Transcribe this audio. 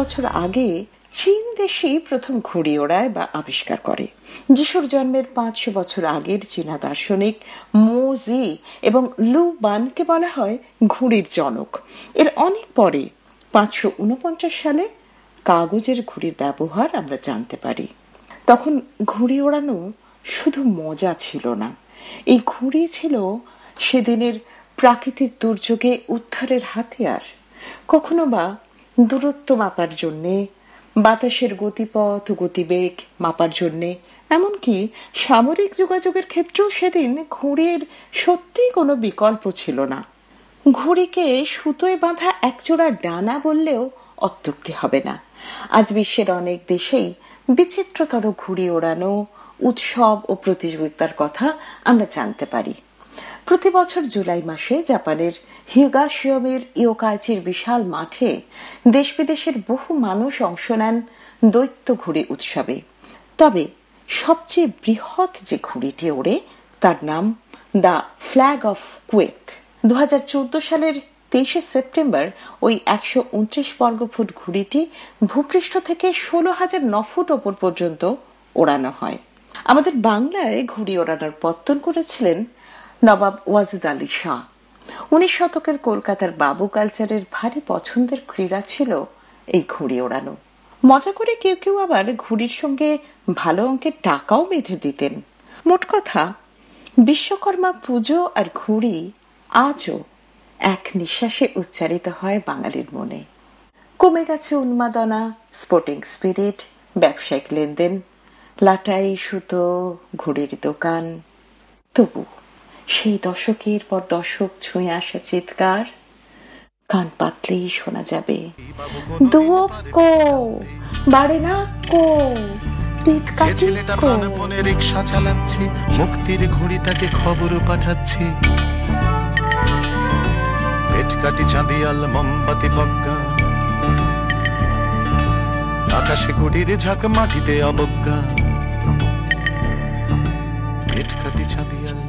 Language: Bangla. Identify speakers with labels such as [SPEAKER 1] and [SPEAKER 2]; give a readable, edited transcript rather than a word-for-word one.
[SPEAKER 1] বছর আগে চীন দেশে প্রথম ঘুড়ি ওড়ায় বা আবিষ্কার করে। যিশুর জন্মের 500 বছর আগের চীনা দার্শনিক মো জি এবং লু বানকে বলা হয় ঘুড়ির জনক। এর অনেক পরে 549 সালে কাগজের ঘুড়ির ব্যবহার আমরা জানতে পারি। তখন ঘুড়ি ওড়ানো শুধু মজা ছিল না, এই ঘুড়ি ছিল সেদিনের প্রাকৃতিক দুর্যোগে উদ্ধারের হাতিয়ার। কখনো বা দূরত্ব মাপার জন্যে, বাতাসের গতিপথ গতিবেগ মাপার জন্যে, এমনকি সামরিক যোগাযোগের ক্ষেত্রেও সেদিন ঘুড়ির সত্যি কোনো বিকল্প ছিল না। ঘুড়িকে সুতোয় বাঁধা একজোড়া ডানা বললেও অত্যুক্তি হবে না। আজ বিশ্বের অনেক দেশেই বিচিত্রতর ঘুড়ি ওড়ানো উৎসব ও প্রতিযোগিতার কথা আমরা জানতে পারি। প্রতি বছর জুলাই মাসে জাপানের হিগাশিওমির ইয়োকাইচির বিশাল মাঠে দেশ বিদেশের বহু মানুষ অংশ নেন দৈত্য ঘুড়ি উৎসবে। তবে সবচেয়ে বৃহৎ যে ঘুড়িটি ওড়ে তার নাম দ্য ফ্ল্যাগ অফ কুয়েত। 2014 সালের 23 সেপ্টেম্বর ওই 129 বর্গফুট ঘুড়িটি ভূপৃষ্ঠ থেকে 16,009 ফুট ওপর পর্যন্ত ওড়ানো হয়। আমাদের বাংলায় ঘুড়ি ওড়ানোর পত্তন করেছিলেন নবাব ওয়াজিদ আলী শাহ। 19 শতকের কলকাতার বাবু কালচারের ভারী পছন্দের ক্রীড়া ছিল এই ঘুড়ি ওড়ানো। মজা করে কেউ কেউ আবার ঘুড়ির সঙ্গে ভালো অঙ্কের টাকাও বেঁধে দিতেন। মোট কথা, বিশ্বকর্মা পুজো আর ঘুড়ি আজও এক নিঃশ্বাসে উচ্চারিত হয় বাঙালির মনে। কমে গেছে উন্মাদনা, স্পোর্টিং স্পিরিট, ব্যবসায়িক লেনদেন, লাটাই সুতো, ঘুড়ির দোকান। তবু সেই দশকের পর দশক ছুঁয়ে আসা চিৎকার কান পাতলেই শোনা যাবে, দুয়োক্কো বাড়ে না কো, পিঠ কাটি কো।
[SPEAKER 2] রিক্সা চালাচ্ছে, মুক্তির ঘুড়ি তাকে খবর পাঠাচ্ছে। পেট কাটি চাঁদিয়াল মোমবাতি বজ্ঞা, আকাশে ঘুড়ির ঝাঁক মাটিতে অবজ্ঞা। পেট কাটি চাঁদিয়াল